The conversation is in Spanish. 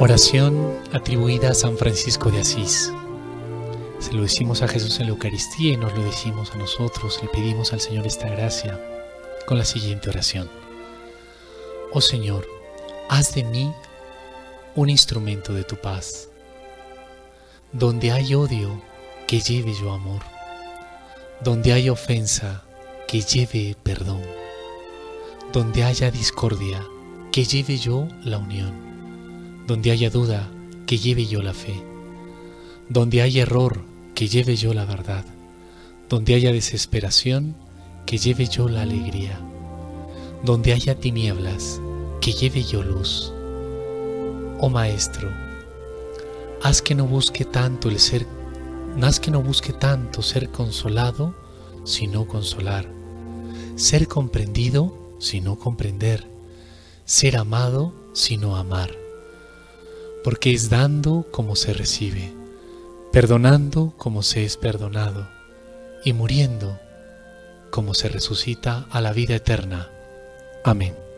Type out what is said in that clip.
Oración atribuida a San Francisco de Asís. Se lo decimos a Jesús en la Eucaristía y nos lo decimos a nosotros. Le pedimos al Señor esta gracia con la siguiente oración. Oh Señor, haz de mí un instrumento de tu paz. Donde hay odio, que lleve yo amor. Donde hay ofensa, que lleve perdón. Donde haya discordia, que lleve yo la unión. Donde haya duda, que lleve yo la fe. Donde haya error, que lleve yo la verdad. Donde haya desesperación, que lleve yo la alegría. Donde haya tinieblas, que lleve yo luz. Oh Maestro, haz que no busque tanto ser consolado, sino consolar. Ser comprendido, sino comprender. Ser amado, sino amar. Porque es dando como se recibe, perdonando como se es perdonado, y muriendo como se resucita a la vida eterna. Amén.